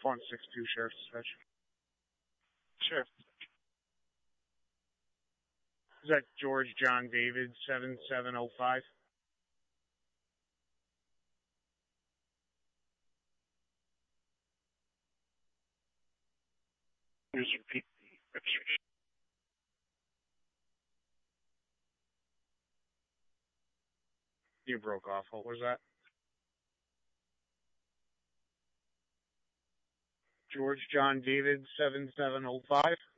F162 Sheriff's Dispatch. Sure. Is that George John David 7705? Please repeat the registration. You broke off. What was that? George John David 7705?